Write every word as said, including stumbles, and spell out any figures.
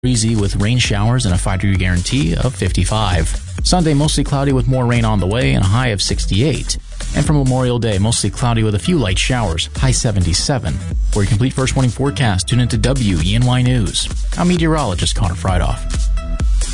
breezy with rain showers and a five degree guarantee of fifty-five. Sunday, mostly cloudy with more rain on the way and a high of sixty-eight. And for Memorial Day, mostly cloudy with a few light showers, high seventy-seven. For your complete first morning forecast, tune into W E N Y News. I'm meteorologist Connor Friedhoff.